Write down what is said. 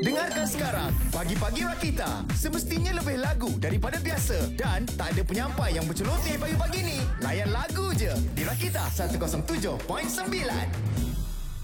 Dengarkan sekarang Pagi-Pagi Rakita. Semestinya lebih lagu daripada biasa. Dan tak ada penyampai yang berceloteh pagi-pagi ni. Layan lagu je di Rakita 107.9.